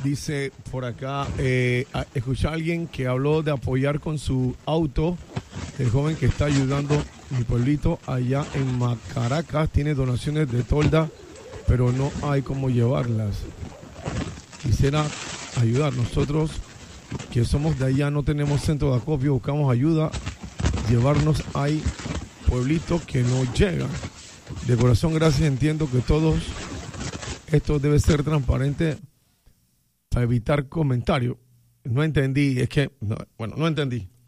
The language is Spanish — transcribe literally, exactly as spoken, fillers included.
Dice por acá, eh, escuché a alguien que habló de apoyar con su auto. El joven que está ayudando mi pueblito allá en Macaracas tiene donaciones de tolda, pero no hay cómo llevarlas. Quisiera ayudar. Nosotros que somos de allá no tenemos centro de acopio, buscamos ayuda, llevarnos hay pueblitos que no llegan. De corazón, gracias. Entiendo que todos esto debe ser transparente para evitar comentarios. No entendí, es que, no, bueno, no entendí.